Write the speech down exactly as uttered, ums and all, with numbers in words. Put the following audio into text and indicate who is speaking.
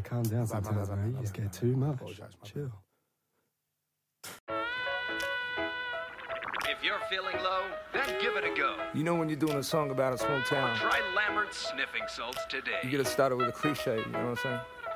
Speaker 1: calm down sometimes, man. You just get too much. Chill.
Speaker 2: If you're feeling low, then give it a go.
Speaker 3: You know when you're doing a song about a small town,
Speaker 2: Try Lambert's sniffing salts today.
Speaker 3: you gotta start it with a cliche, you know what I'm saying?